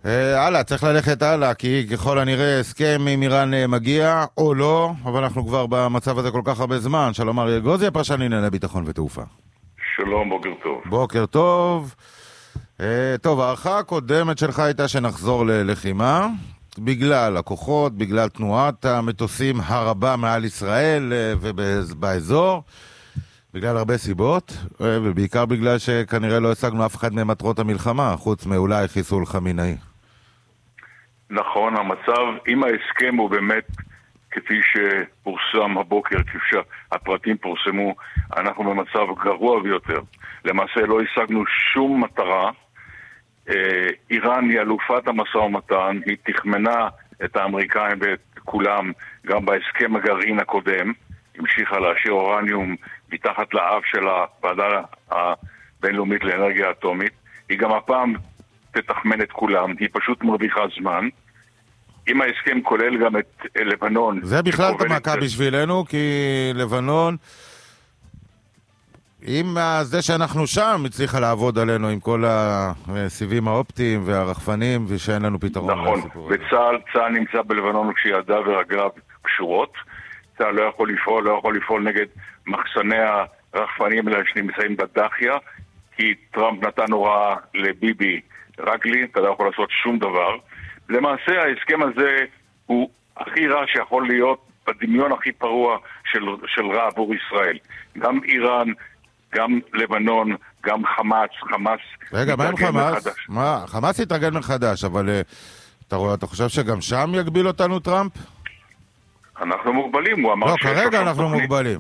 הלאה, צריך ללכת הלאה, כי ככל הנראה הסכם עם איראן מגיע או לא, אבל אנחנו כבר במצב הזה כל כך הרבה זמן. שלום אריה גוזי, הפרשן לענייני ביטחון ותעופה. שלום, בוקר טוב. בוקר טוב. טוב, הערכה הקודמת שלך הייתה שנחזור ללחימה, בגלל הכוחות, בגלל תנועת המטוסים הרבה מעל ישראל ובאזור, בגלל הרבה סיבות, ובעיקר בגלל שכנראה לא השגנו אף אחד ממטרות המלחמה, חוץ מאולי חיסול חמינאי. נכון, המצב, אם ההסכם הוא באמת כפי שפורסם הבוקר, כפי שהפרטים פורסמו, אנחנו במצב גרוע ביותר. למעשה לא השגנו שום מטרה. איראן היא אלופת המשא ומתן, היא תכמנה את האמריקאים ואת כולם גם בהסכם הגרעין הקודם, המשיכה להשאיר אורניום מתחת לאף של הוועדה הבינלאומית לאנרגיה אטומית. היא גם הפעם תתחמן את כולם, היא פשוט מרוויחה זמן. אם ההסכם כולל גם את לבנון... זה בכלל תמכה בשבילנו, כי לבנון, עם זה שאנחנו שם, הצליחה לעבוד עלינו עם כל הסיבים האופטיים והרחפנים, ושאין לנו פתרון. נכון, וצה"ל נמצא בלבנון כשידיו ורגליו קשורות. צה"ל לא יכול לפעול נגד מחסני הרחפנים האלה שנמצאים בדחיה, כי טראמפ נתן הוראה לביבי רגלי, אתה לא יכול לעשות שום דבר. למעשה ההסכם הזה הוא הכי רע שיכול להיות בדמיון הכי פרוע של רע עבור ישראל. גם איראן, גם לבנון, גם חמאס. רגע, מה עם חמאס? חמאס יתרגל מחדש, אבל אתה חושב שגם שם יגביל אותנו טראמפ? אנחנו מוגבלים, הוא אמר... לא, כרגע אנחנו מוגבלים.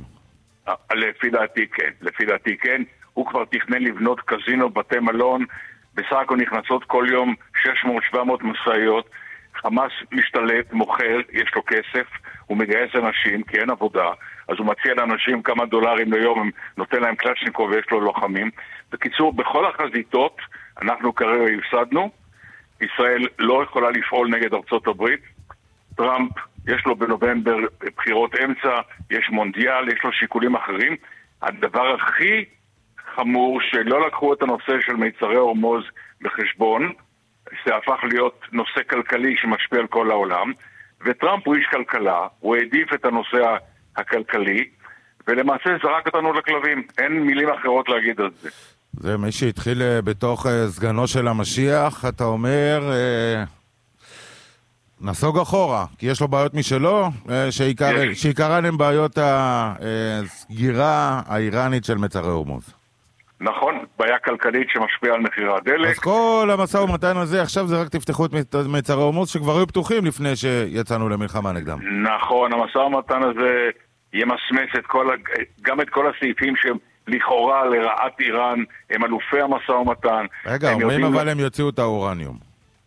לפי דעתי כן. הוא כבר תכנן לבנות קזינו, בתי מלון, בסך הכל נכנסות כל יום 600-700 מסעיות. חמאס משתלט, מוכר, יש לו כסף, הוא מגייס אנשים כי אין עבודה, אז הוא מציע לאנשים כמה דולרים ליום, נותן להם קלצ'ניקוב ויש לו לוחמים. בקיצור, בכל החזיתות אנחנו כרגע הפסדנו. ישראל לא יכולה לפעול נגד ארצות הברית. טראמפ יש לו בנובמבר בחירות אמצע, יש מונדיאל, יש לו שיקולים אחרים. הדבר הכי חמור שלא לקחו את הנושא של מיצרי הורמוז בחשבון, זה הפך להיות נושא כלכלי שמשפיע על כל העולם, וטראמפ הוא איש כלכלה, הוא העדיף את הנושא הכלכלי, ולמעשה זרק אותנו לכלבים. אין מילים אחרות להגיד על זה. זה מי שהתחיל בתוך סגנו של המשיח, אתה אומר, נסוג אחורה, כי יש לו בעיות משלו, שעיקרן הם בעיות הסגירה האיראנית של מצרי הורמוז. נכון, בעיה כלכלית שמשפיעה על מחיר הדלק. אז כל המשא ומתן הזה, עכשיו זה רק תפתחו את מצרי הורמוז שכבר היו פתוחים לפני שיצאנו למלחמה נגדם. נכון, המשא ומתן הזה ימסמס גם את כל הסעיפים שהם לכאורה לרעת איראן, הם אלופי המשא ומתן. רגע, אומרים אבל הם יוציאו את האורניום.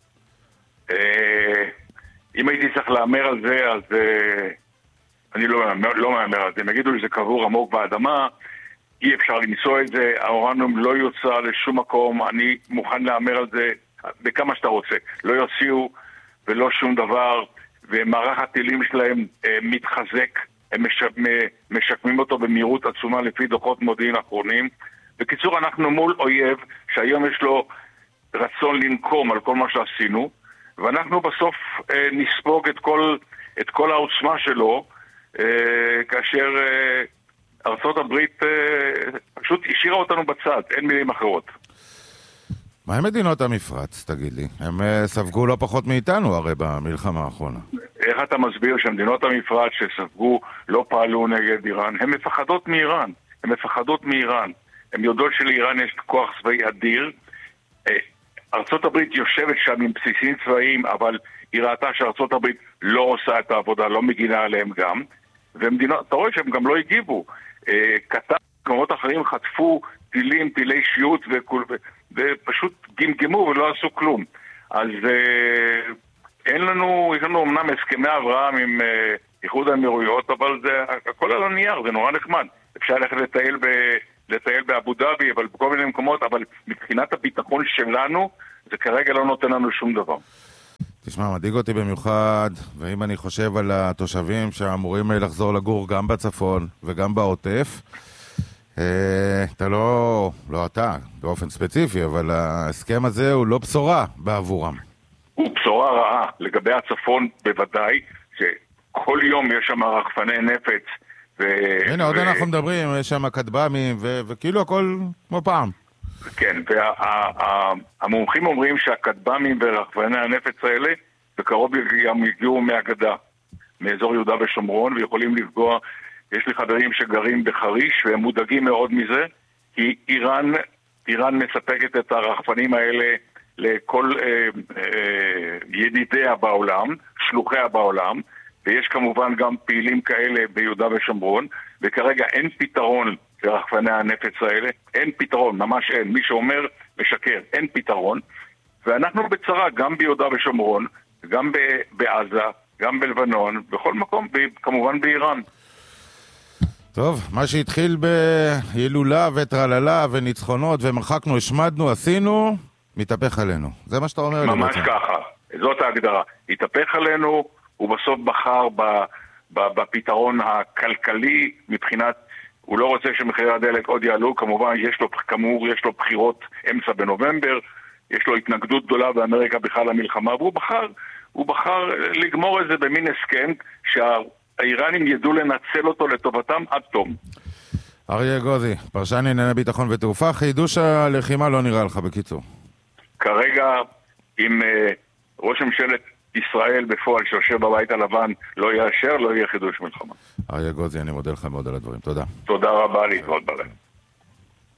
אם הייתי צריך לאמר על זה, אז אני לא מאמר על זה. הם יגידו לי זה קבור עמוק באדמה, אי אפשר למצוא את זה, האורניום לא יוצא לשום מקום, אני מוכן לאמר על זה בכמה שאתה רוצה. לא יוציאו ולא שום דבר, ומערך הטילים שלהם מתחזק, הם משקמים אותו במהירות עצומה לפי דוחות מודיעין אחרונים. בקיצור, אנחנו מול אויב שהיום יש לו רצון לנקום על כל מה שעשינו, ואנחנו בסוף נספוג את כל העוצמה שלו, כאשר ארצות הברית פשוט השאירה אותנו בצד, אין מילים אחרות. מה עם מדינות המפרץ, תגיד לי? הם ספגו לא פחות מאיתנו הרי במלחמה האחרונה. איך אתה מסביר שמדינות המפרץ שספגו לא פעלו נגד איראן? הן מפחדות מאיראן. הן יודעות שלאיראן יש כוח צבאי אדיר. ארצות הברית יושבת שם עם בסיסים צבאיים, אבל היא ראתה שארצות הברית לא עושה את העבודה, לא מגינה עליהם גם. ומדינות, אתה רואה שהם גם לא הגיבו. קטר, מקומות אחרים חטפו טילי שיוט ופשוט גמגמו ולא עשו כלום. אז יש לנו אמנם הסכמי אברהם עם איחוד האמירויות, אבל זה הכל על הנייר, זה נורא נחמד. אפשר ללכת לטייל באבו דאבי, אבל בכל מיני מקומות, אבל מבחינת הביטחון שלנו, זה כרגע לא נותן לנו שום דבר. תשמע, מדאיג אותי במיוחד, ואם אני חושב על התושבים שאמורים לחזור לגור גם בצפון וגם בעוטף, אתה לא אתה באופן ספציפי, אבל ההסכם הזה הוא לא בשורה בעבורם. בשורה רעה לגבי הצפון בוודאי, שכל יום יש שם רחפני נפץ. הנה, עוד אנחנו מדברים, יש שם כטב"מים, וכאילו הכל כמו פעם. כן, והמומחים אומרים שהכטב"מים ורחפני הנפץ האלה בקרוב יגיעו מהגדה, מאזור יהודה ושומרון, ויכולים לפגוע. יש לי חברים שגרים בחריש והם מודאגים מאוד מזה, כי איראן מספקת את הרחפנים האלה לכל ידידיה בעולם, שלוחיה בעולם, ויש כמובן גם פעילים כאלה ביהודה ושומרון, וכרגע אין פתרון לרחפני הנפץ האלה, אין פתרון, ממש אין. מי שאומר משקר, אין פתרון, ואנחנו בצרה גם ביהודה ושומרון, גם בעזה, גם בלבנון, בכל מקום, כמובן באיראן. טוב, מה שהתחיל בהילולה וטרללה וניצחונות ומרחקנו, השמדנו, עשינו, מתהפך עלינו. זה מה שאתה אומר לי. ממש ככה, זאת ההגדרה. התהפך עלינו, הוא בסוף בחר בפתרון הכלכלי מבחינת, הוא לא רוצה שמחירי הדלק עוד יעלו, כמובן יש לו בחירות אמצע בנובמבר, יש לו התנגדות גדולה באמריקה בכלל למלחמה, והוא בחר לגמור את זה במין הסכם שהאיראנים ידעו לנצל אותו לטובתם עד תום. אריה גוזי, פרשן ענייני ביטחון ותעופה, חידוש הלחימה לא נראה לך בקיצור. כרגע, אם ראש ממשלת ישראל בפועל שיושב בבית הלבן לא יאשר, לא יהיה חידוש מלחמה. אריה גוזי, אני מודה לך מאוד על הדברים. תודה. תודה רבה, להתראות בלילה.